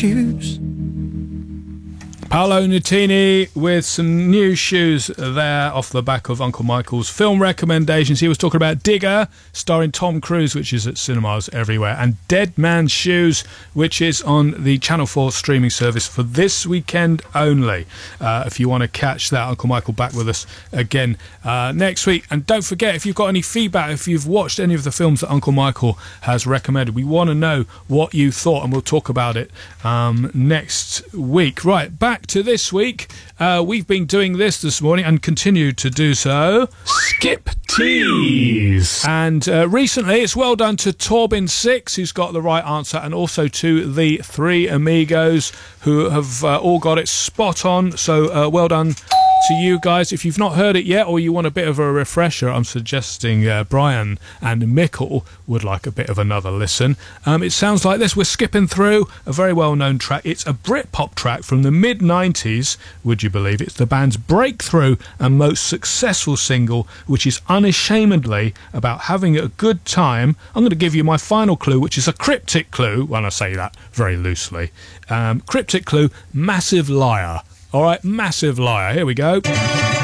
shoes. Paolo Nutini with some new shoes there off the back of Uncle Michael's film recommendations. He was talking about Digger, starring Tom Cruise, which is at cinemas everywhere, and Dead Man's Shoes, which is on the Channel 4 streaming service for this weekend only. If you want to catch that, Uncle Michael back with us again next week. And don't forget, if you've got any feedback, if you've watched any of the films that Uncle Michael has recommended, we want to know what you thought, and we'll talk about it next week. Right, back to this week. We've been doing this morning and continue to do so. Skip Tease. And recently, it's well done to Torbin6, who's got the right answer, and also to the three amigos who have all got it spot on. So well done to you guys. If you've not heard it yet, or you want a bit of a refresher, I'm suggesting Brian and Mickle would like a bit of another listen. It sounds like this. We're skipping through a very well-known track. It's a Britpop track from the mid-90s, would you believe. It's the band's breakthrough and most successful single, which is unashamedly about having a good time. I'm going to give you my final clue, which is a cryptic clue, when I say that very loosely. Cryptic clue, Massive Liar. All right, Massive Liar. Here we go.